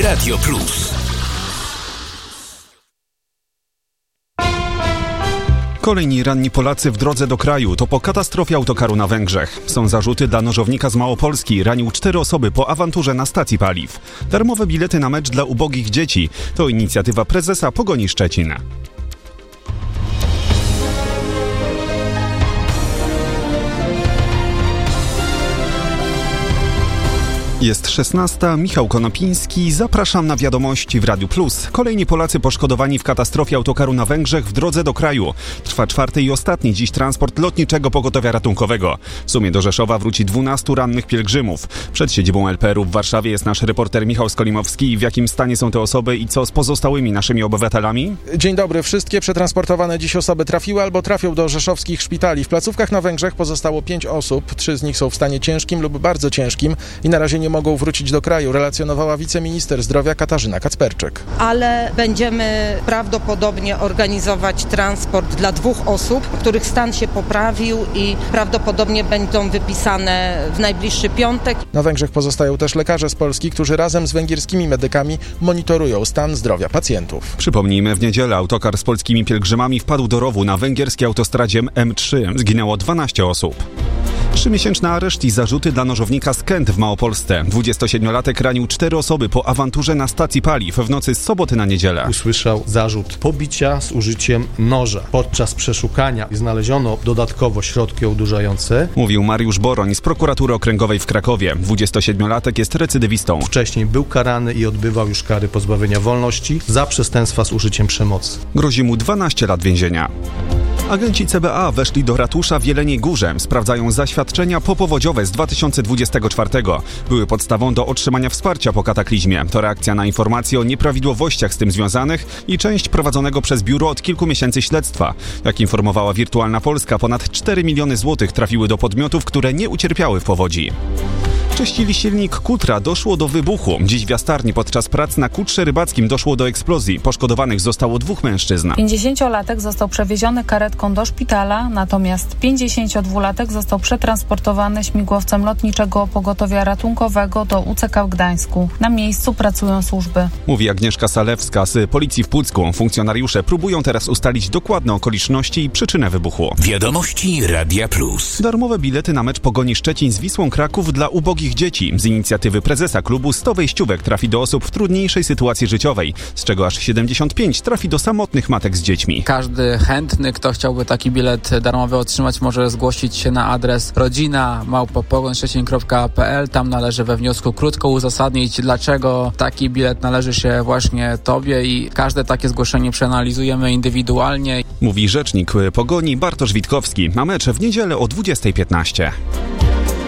Radio Plus. Kolejni ranni Polacy w drodze do kraju. To po katastrofie autokaru na Węgrzech. Są zarzuty dla nożownika z Małopolski. Ranił 4 osoby po awanturze na stacji paliw. Darmowe bilety na mecz dla ubogich dzieci. To inicjatywa prezesa Pogoni Szczecin. Jest 16. Michał Konopiński. Zapraszam na wiadomości w Radiu Plus. Kolejni Polacy poszkodowani w katastrofie autokaru na Węgrzech w drodze do kraju. Trwa 4. i ostatni dziś transport lotniczego pogotowia ratunkowego. W sumie do Rzeszowa wróci 12 rannych pielgrzymów. Przed siedzibą LPR-u w Warszawie jest nasz reporter Michał Skolimowski. W jakim stanie są te osoby i co z pozostałymi naszymi obywatelami? Dzień dobry. Wszystkie przetransportowane dziś osoby trafiły albo trafią do rzeszowskich szpitali. W placówkach na Węgrzech pozostało 5 osób. 3 z nich są w stanie ciężkim lub bardzo ciężkim i na razie nie mogą wrócić do kraju, relacjonowała wiceminister zdrowia Katarzyna Kacperczyk. Ale będziemy prawdopodobnie organizować transport dla 2 osób, których stan się poprawił i prawdopodobnie będą wypisane w najbliższy piątek. Na Węgrzech pozostają też lekarze z Polski, którzy razem z węgierskimi medykami monitorują stan zdrowia pacjentów. Przypomnijmy, w niedzielę autokar z polskimi pielgrzymami wpadł do rowu na węgierskiej autostradzie M3. Zginęło 12 osób. 3-miesięczny areszt i zarzuty dla nożownika z Kęt w Małopolsce. 27-latek ranił 4 osoby po awanturze na stacji paliw w nocy z soboty na niedzielę. Usłyszał zarzut pobicia z użyciem noża. Podczas przeszukania znaleziono dodatkowo środki odurzające. Mówił Mariusz Boroń z prokuratury okręgowej w Krakowie. 27-latek jest recydywistą. Wcześniej był karany i odbywał już kary pozbawienia wolności za przestępstwa z użyciem przemocy. Grozi mu 12 lat więzienia. Agenci CBA weszli do ratusza w Jeleniej Górze. Sprawdzają zaświadczenia popowodziowe z 2024. Były podstawą do otrzymania wsparcia po kataklizmie. To reakcja na informacje o nieprawidłowościach z tym związanych i część prowadzonego przez biuro od kilku miesięcy śledztwa. Jak informowała Wirtualna Polska, ponad 4 miliony złotych trafiły do podmiotów, które nie ucierpiały w powodzi. Czyścili silnik kutra, doszło do wybuchu. Dziś w Jastarni podczas prac na kutrze rybackim doszło do eksplozji. Poszkodowanych zostało 2 mężczyzn. 50-latek został przewieziony karetką do szpitala, natomiast 52-latek został przetransportowany śmigłowcem lotniczego pogotowia ratunkowego do UCK w Gdańsku. Na miejscu pracują służby. Mówi Agnieszka Salewska z Policji w Pucku. Funkcjonariusze próbują teraz ustalić dokładne okoliczności i przyczynę wybuchu. Wiadomości Radia Plus. Darmowe bilety na mecz Pogoni Szczecin z Wisłą Kraków dla ubogich dzieci. Z inicjatywy prezesa klubu 100 wejściówek trafi do osób w trudniejszej sytuacji życiowej, z czego aż 75 trafi do samotnych matek z dziećmi. Każdy chętny, kto chciałby taki bilet darmowy otrzymać, może zgłosić się na adres rodzina@pogońszczecin.pl. Tam należy we wniosku krótko uzasadnić, dlaczego taki bilet należy się właśnie Tobie i każde takie zgłoszenie przeanalizujemy indywidualnie. Mówi rzecznik Pogoni Bartosz Witkowski. A mecz w niedzielę o 20:15.